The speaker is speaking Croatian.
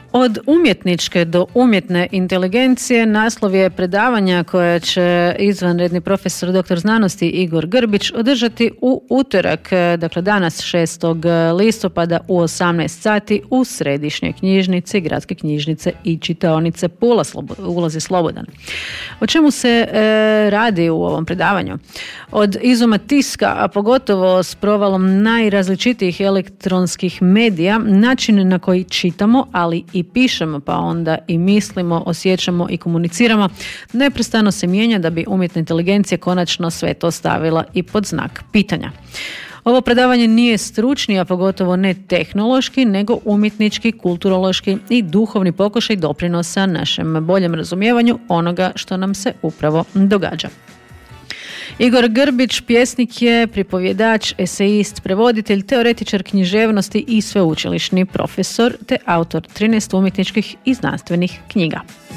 Od umjetničke do umjetne inteligencije naslov je predavanja koje će izvanredni profesor dr. znanosti Igor Grbić održati u utorak, dakle danas 6. listopada u 18 sati u Središnjoj knjižnici, Gradske knjižnice i čitaonice Pula. Ulaz je slobodan. O čemu se radi u ovom predavanju? Od izuma tiska, a pogotovo s provalom najrazličitijih elektronskih medija, način na koji čitamo, ali i pišemo, pa onda i mislimo, osjećamo i komuniciramo, neprestano se mijenja da bi umjetna inteligencija konačno sve to stavila i pod znak pitanja. Ovo predavanje nije stručni, a pogotovo ne tehnološki, nego umjetnički, kulturološki i duhovni pokušaj doprinosa našem boljem razumijevanju onoga što nam se upravo događa. Igor Grbić pjesnik je, pripovjedač, esejist, prevoditelj, teoretičar književnosti i sveučilišni profesor, te autor 13 umjetničkih i znanstvenih knjiga.